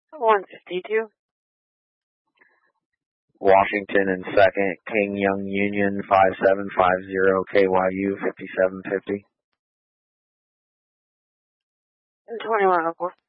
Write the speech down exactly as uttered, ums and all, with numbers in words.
one fifty-two. Washington in second, King Young Union five seven five zero, K Y U fifty-seven fifty. twenty-one oh four.